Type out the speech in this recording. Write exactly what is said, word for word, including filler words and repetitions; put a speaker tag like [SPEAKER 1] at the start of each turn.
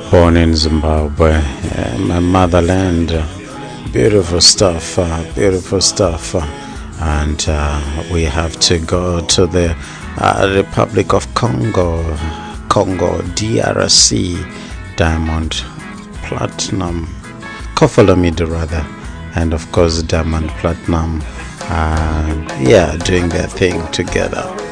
[SPEAKER 1] Born in Zimbabwe, uh, my motherland. Beautiful stuff, uh, beautiful stuff. Uh, and uh, we have to go to the uh, Republic of Congo, Congo, D R C, Diamond Platinum, Kofolomide rather, and of course Diamond Platinum, uh, yeah, doing their thing together.